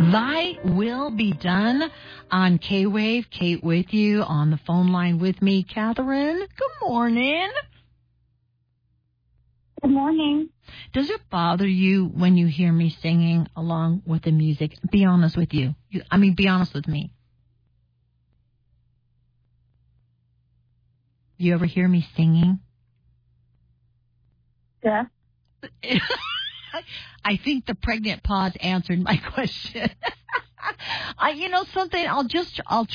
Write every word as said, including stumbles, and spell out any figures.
Thy Will Be Done on K-Wave. Kate with you on the phone line with me, Catherine. Good morning. Good morning. Does it bother you when you hear me singing along with the music? Be honest with you. you I mean, be honest with me. You ever hear me singing? Yeah. I think the pregnant pause answered my question. I, you know something, I'll just, I'll